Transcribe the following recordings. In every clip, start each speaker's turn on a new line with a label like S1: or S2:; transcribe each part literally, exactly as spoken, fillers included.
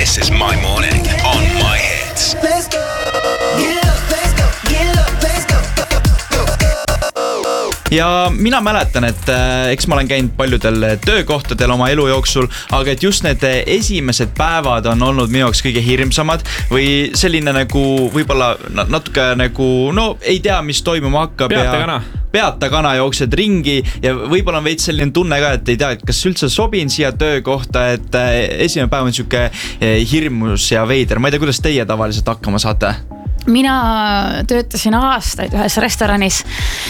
S1: This is my morning on my hits.
S2: Let's go. Get up, let's go. Get up, let's go.
S3: Ja mina mäletan, et äh, eks ma olen käinud paljudel töökohtadel oma elu jooksul, aga et just need esimesed päevad on olnud minu jaoks kõige hirmsamad või selline nagu võib-olla natuke nagu, no ei tea, mis toimuma hakkab.
S4: Peata kana.
S3: Peata kana jooksed ringi ja võib-olla on veits selline tunne ka, et ei tea, et kas üldse sobin siia töökohta, et esimene päev on siuke hirmus ja veider. Ma ei tea, kuidas teie tavaliselt hakkama saate?
S5: Mina töötasin aastaid ühes restoranis.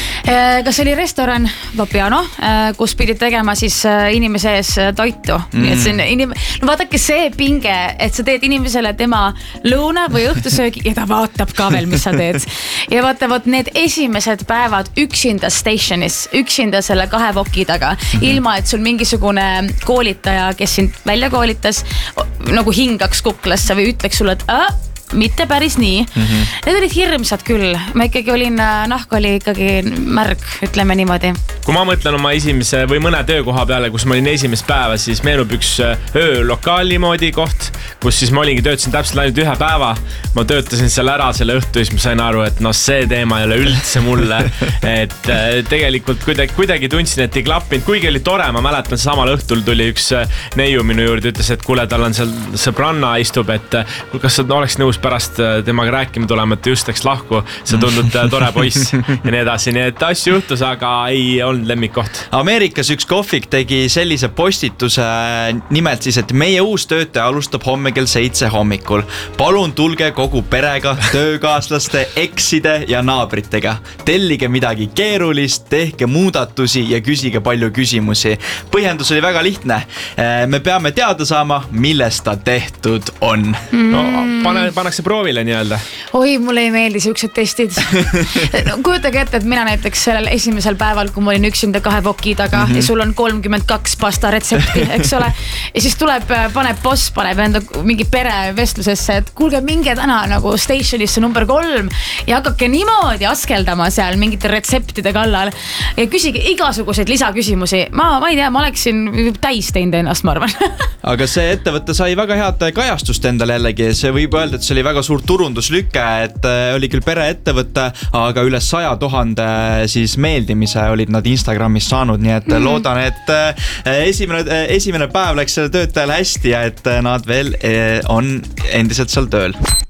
S5: Kas oli restoran Vapiano, kus pidid tegema siis inimese ees toitu. Mm. Nii et see on inim... no vaadake see pinge, et sa teed inimesele tema lõuna või õhtusöögi ja ta vaatab ka veel, mis sa teed. Ja vaata, vaat need esimesed päevad üksinda stationis, üksinda selle kahe voki taga, mm-hmm. ilma et sul mingisugune koolitaja, kes sind välja koolitas, nagu hingaks kuklasse või ütleks sulle, et äh, mitte päris nii. Mm-hmm. Need olid hirmsad küll. Ma ikkagi olin, nahk oli ikkagi märg, ütleme niimoodi.
S4: Kui ma mõtlen oma esimese või mõne töökoha peale, kus ma olin esimest päeva, siis meenub üks öölokaali moodi koht, kus siis ma olingi, töötasin täpselt ainult ühe päeva. Ma töötasin seal ära selle õhtu ja siis ma sain aru, et no see teema ei ole üldse mulle. Et tegelikult kuidagi, kuidagi tundsin, et ei klappinud. Kuigi oli tore, ma mäletan, samal õhtul tuli üks neiu minu juurde, ütles, et kuule, tal on seal sõbranna istub, et kas sa oleks nõus pärast temaga rääkima tulema, et just läks lahku, sa tundnud tore poiss ja nii edasi, nii et asju juhtus, aga ei olnud lemmikkoht.
S3: Ameerikas üks kohvik tegi sellise postituse nimelt siis, et meie uus töötaja alustab homme kell seitse hommikul. Palun tulge kogu perega, töökaaslaste, ekside ja naabritega. Tellige midagi keerulist, tehke muudatusi ja küsige palju küsimusi. Põhjendus oli väga lihtne. Me peame teada saama, millest ta tehtud on.
S4: No, pane, pannakse proovile nii öelda.
S5: Oi, mulle ei meeldi siuksed testid. No, kujutage ette, et mina näiteks sellel esimesel päeval, kui ma olin üksinda kahe voki taga mm-hmm. ja sul on kolmkümmend kaks pasta retsepti, eks ole. Ja siis tuleb, paneb boss, paneb enda mingi pere vestlusesse, et kuulge, minge täna nagu stationisse number kolm ja hakake niimoodi askeldama seal mingite retseptide kallal ja küsige igasuguseid lisaküsimusi. Ma, ma ei tea, ma oleksin täis teinud ennast, ma arvan.
S3: Aga see ettevõte sai väga head kajastust endale jällegi. See võib öelda, et see oli väga suur turunduslüke, et oli küll pereettevõte, aga üle saja tuhande siis meeldimise olid nad Instagramis saanud, nii et mm-hmm. loodan, et esimene, esimene päev läks selle töötajale hästi ja et nad veel on endiselt seal tööl.